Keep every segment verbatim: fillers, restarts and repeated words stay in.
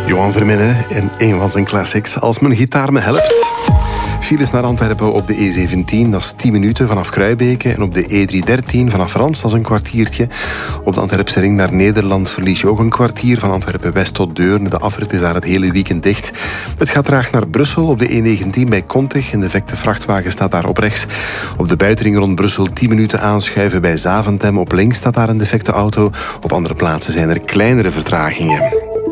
Johan Vermenne in een van zijn classics. Als mijn gitaar me helpt. Files naar Antwerpen op de E zeventien, dat is tien minuten vanaf Kruibeke. En op de E driehonderddertien vanaf Rans, dat is een kwartiertje. Op de Antwerpse ring naar Nederland verlies je ook een kwartier. Van Antwerpen-West tot Deurne. De afrit is daar het hele weekend dicht. Het gaat traag naar Brussel op de E negentien bij Kontig. Een defecte vrachtwagen staat daar op rechts. Op de buitenring rond Brussel tien minuten aanschuiven bij Zaventem. Op links staat daar een defecte auto. Op andere plaatsen zijn er kleinere vertragingen.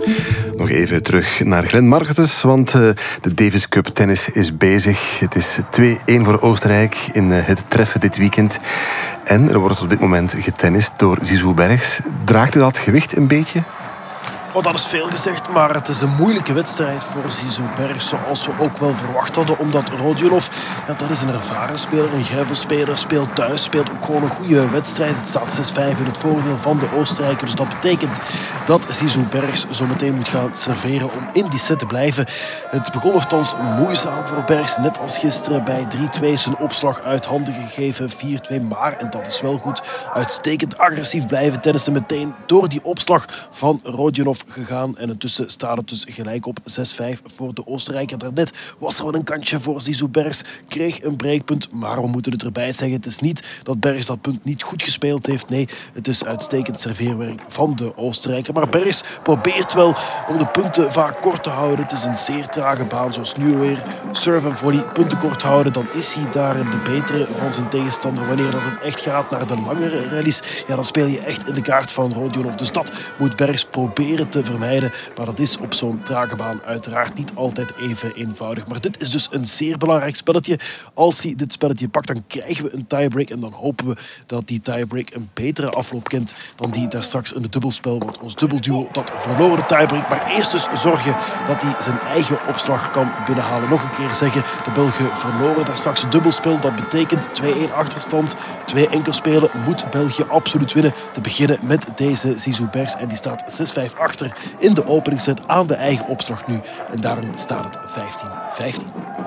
Nog even terug naar Glenn Margates, want uh, de Davis Cup tennis is bezig. Het is twee-een voor Oostenrijk in uh, het treffen dit weekend. En er wordt op dit moment getennist door Zizou Bergs. Draagt hij dat gewicht een beetje? Oh, dat is veel gezegd, maar het is een moeilijke wedstrijd voor Zizou Bergs, zoals we ook wel verwacht hadden, omdat Rodionov, ja, dat is een ervaren speler, een grijvelspeler, speelt thuis, speelt ook gewoon een goede wedstrijd. Het staat zes vijf in het voordeel van de Oostenrijker, dus dat betekent dat Zizou Bergs zo meteen moet gaan serveren om in die set te blijven. Het begon nogthans moeizaam voor Bergs, net als gisteren bij drie twee zijn opslag uit handen gegeven, vier twee, maar, en dat is wel goed, uitstekend agressief blijven tennissen, meteen door die opslag van Rodionov gegaan. En intussen staat het dus gelijk op zes vijf voor de Oostenrijker. Daarnet was er wel een kantje voor Zizou Bergs, kreeg een breekpunt, maar we moeten het erbij zeggen. Het is niet dat Bergs dat punt niet goed gespeeld heeft. Nee, het is uitstekend serveerwerk van de Oostenrijker. Maar Bergs probeert wel om de punten vaak kort te houden. Het is een zeer trage baan, zoals nu weer. Serve en volley, punten kort houden, dan is hij daar de betere van zijn tegenstander. Wanneer dat het echt gaat naar de langere rallies, ja, dan speel je echt in de kaart van Rodionov. Dus dat moet Bergs proberen te vermijden. Maar dat is op zo'n trage baan uiteraard niet altijd even eenvoudig. Maar dit is dus een zeer belangrijk spelletje. Als hij dit spelletje pakt, dan krijgen we een tiebreak. En dan hopen we dat die tiebreak een betere afloop kent dan die daar straks in het dubbelspel. Want ons dubbelduo, dat verloor de tiebreak. Maar eerst dus zorgen dat hij zijn eigen opslag kan binnenhalen. Nog een keer zeggen, de Belgen verloren daar straks het dubbelspel. Dat betekent twee-een achterstand. Twee enkelspelen moet België absoluut winnen. Te beginnen met deze Zizou Bergs. En die staat zes vijf achter in de openingsset aan de eigen opslag nu. En daarom staat het vijftien vijftien.